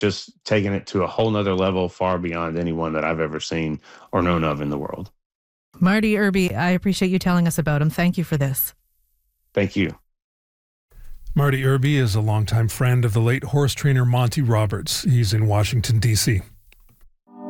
just taking it to a whole nother level far beyond anyone that I've ever seen or known of in the world. Marty Irby, I appreciate you telling us about him. Thank you for this. Thank you. Marty Irby is a longtime friend of the late horse trainer Monty Roberts. He's in Washington, D.C.